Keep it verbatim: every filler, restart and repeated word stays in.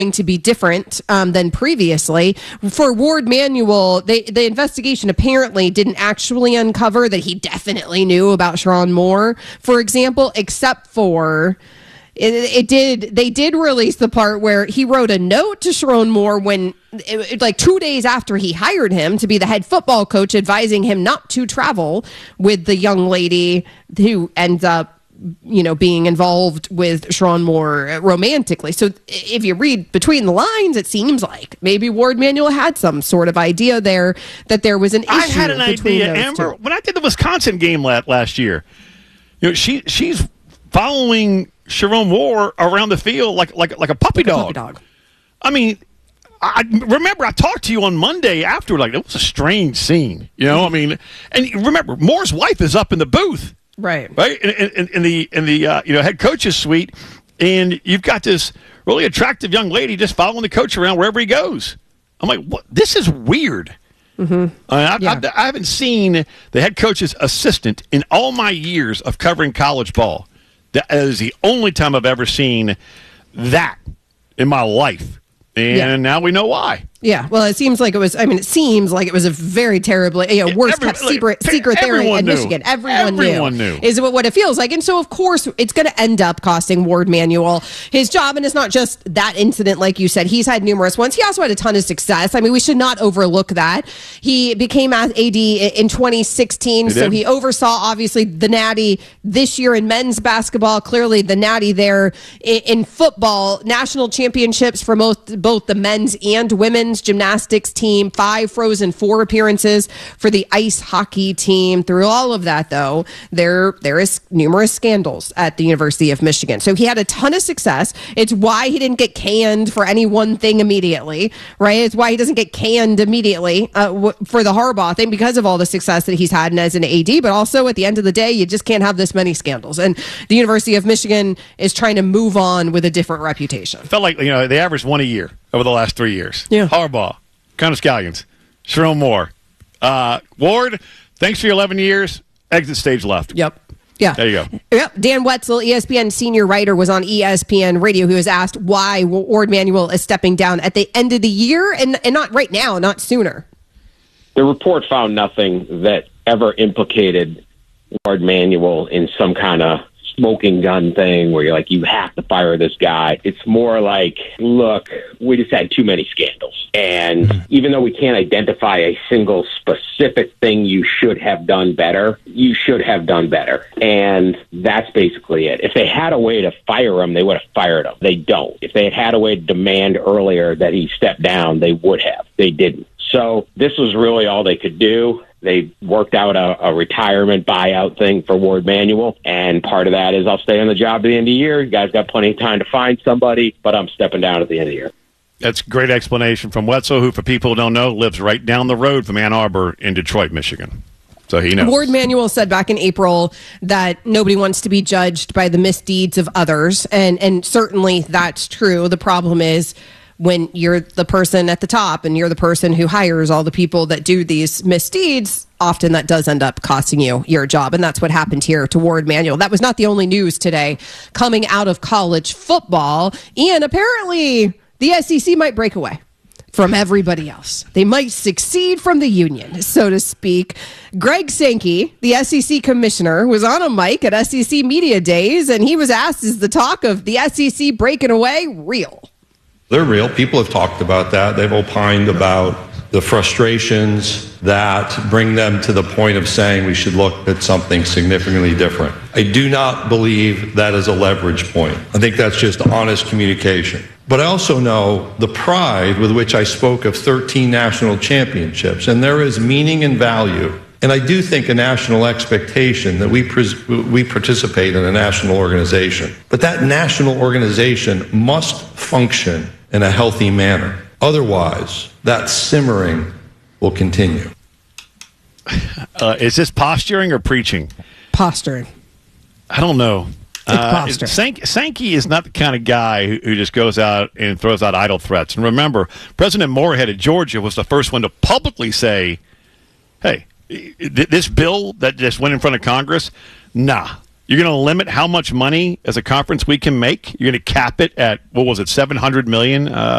to be different um, than previously. For Ward Manuel, they, the investigation apparently didn't actually uncover that he definitely knew about Sharon Moore, for example, except for it, it did. They did release the part where he wrote a note to Sharon Moore when, it, like two days after he hired him to be the head football coach, advising him not to travel with the young lady who ends up, you know, being involved with Sharon Moore romantically. So if you read between the lines, it seems like maybe Ward Manuel had some sort of idea there that there was an issue. I had an between idea, those Amber, two. when I did the Wisconsin game last year. You know, she she's following Sharon Moore around the field like like like a puppy Like a dog. puppy dog. I mean, I remember I talked to you on Monday after, like, it was a strange scene. You know, I mean, and remember, Moore's wife is up in the booth. Right, right, in, in, in the in the uh, you know head coach's suite, and you've got this really attractive young lady just following the coach around wherever he goes. I'm like, what? This is weird. Mm-hmm. I, yeah. I, I haven't seen the head coach's assistant in all my years of covering college ball. That is the only time I've ever seen that in my life, and yeah. now we know why. Yeah, well, it seems like it was, I mean, it seems like it was a very terribly, you know, worst Every, kept secret, like, secret there in knew. Michigan. Everyone, everyone knew, knew. Is what it feels like. And so, of course, it's going to end up costing Ward Manuel his job. And it's not just that incident, like you said. He's had numerous ones. He also had a ton of success. I mean, we should not overlook that. He became A D in twenty sixteen, he so did. he oversaw, obviously, the Natty this year in men's basketball. Clearly, the Natty there in, in football. National championships for both, both the men's and women's gymnastics team, five Frozen Four appearances for the ice hockey team. Through all of that, though, there there is numerous scandals at the University of Michigan. So he had a ton of success. It's why he didn't get canned for any one thing immediately, right? It's why he doesn't get canned immediately uh, w- for the Harbaugh thing, because of all the success that he's had as an A D. But also, at the end of the day, you just can't have this many scandals. And the University of Michigan is trying to move on with a different reputation. Felt like, you know, they averaged one a year over the last three years. Yeah. Harbaugh, Kind of Scallions, Sharon Moore. Uh, Ward, thanks for your eleven years. Exit stage left. Yep. Yeah. There you go. Yep. Dan Wetzel, E S P N senior writer, was on E S P N Radio, who was asked why Ward Manuel is stepping down at the end of the year and, and not right now, not sooner. The report found nothing that ever implicated Ward Manuel in some kind of smoking gun thing where you're like, you have to fire this guy. It's more like, look, we just had too many scandals. And even though we can't identify a single specific thing you should have done better, you should have done better. And that's basically it. If they had a way to fire him, they would have fired him. They don't. If they had had a way to demand earlier that he step down, they would have. They didn't. So this was really all they could do. They worked out a, a retirement buyout thing for Ward Manuel, and part of that is I'll stay on the job at the end of the year. You guys got plenty of time to find somebody, but I'm stepping down at the end of the year. That's a great explanation from Wetzel, who, for people who don't know, lives right down the road from Ann Arbor in Detroit, Michigan. So he knows. Ward Manuel said back in April that nobody wants to be judged by the misdeeds of others, and, and certainly that's true. The problem is, when you're the person at the top and you're the person who hires all the people that do these misdeeds, often that does end up costing you your job. And that's what happened here to Ward Manuel. That was not the only news today coming out of college football. And apparently the S E C might break away from everybody else. They might succeed from the union, so to speak. Greg Sankey, the S E C commissioner, was on a mic at S E C Media Days, and he was asked, is the talk of the S E C breaking away real? They're real. People have talked about that. They've opined about the frustrations that bring them to the point of saying we should look at something significantly different. I do not believe that is a leverage point. I think that's just honest communication. But I also know the pride with which I spoke of thirteen national championships, and there is meaning and value. And I do think a national expectation that we pres- we participate in a national organization. But that national organization must function in a healthy manner. Otherwise, that simmering will continue. Uh, is this posturing or preaching? Posturing. I don't know. Uh, posturing. Sank- Sankey is not the kind of guy who, who just goes out and throws out idle threats. And remember, President Moorhead of Georgia was the first one to publicly say, hey, this bill that just went in front of Congress, nah, You're going to limit how much money as a conference we can make. You're going to cap it at, what was it, seven hundred million dollars uh,